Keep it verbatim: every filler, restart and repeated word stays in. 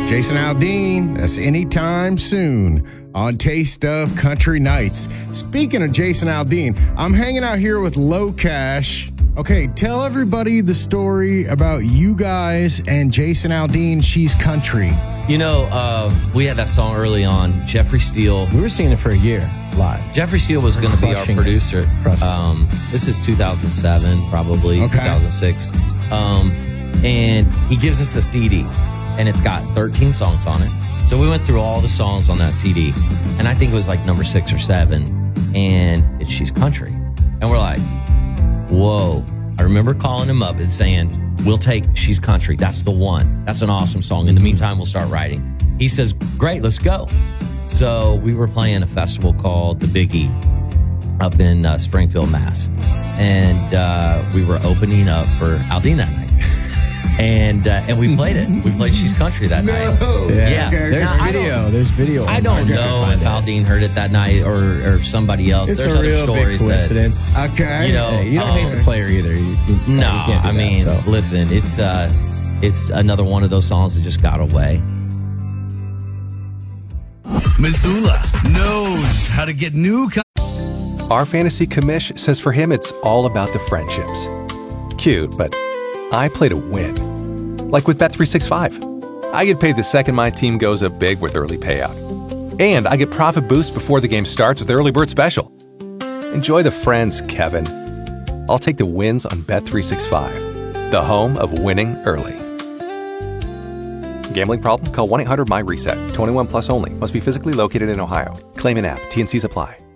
Jason Aldean, that's anytime soon on Taste of Country Nights. Speaking of Jason Aldean, I'm hanging out here with Low Cash. Okay, tell everybody the story about you guys and Jason Aldean, She's Country. You know, uh, we had that song early on, Jeffrey Steele. We were singing it for a year live. Jeffrey Steele was going to be our producer. Um, this is two thousand seven, probably, okay. two thousand six. Um, and he gives us a C D, and it's got thirteen songs on it. So we went through all the songs on that C D, and I think it was like number six or seven, and it's She's Country. And we're like, whoa. I remember calling him up and saying, we'll take She's Country. That's the one. That's an awesome song. In the meantime, we'll start writing. He says, great, let's go. So we were playing a festival called The Big E up in uh, Springfield, Mass. And uh, we were opening up for Aldean that night. And uh, and we played it. We played She's Country that no. night. Yeah. yeah. There's now, video. There's video. I don't know if Aldean heard it that night or, or somebody else. It's There's a other real stories big coincidence. that, okay. you know, Hey, you don't um, hate the player either. You, you, so no, you can't do I that, mean, so. listen, it's uh, it's another one of those songs that just got away. Missoula knows how to get new. Co- Our fantasy commish says for him it's all about the friendships. Cute, but I play to win. Like with Bet three sixty-five. I get paid the second my team goes up big with early payout. And I get profit boost before the game starts with Early Bird Special. Enjoy the friends, Kevin. I'll take the wins on Bet three sixty-five, the home of winning early. Gambling problem? Call one eight hundred M Y RESET. twenty-one plus only. Must be physically located in Ohio. Claim in app. T N Cs apply.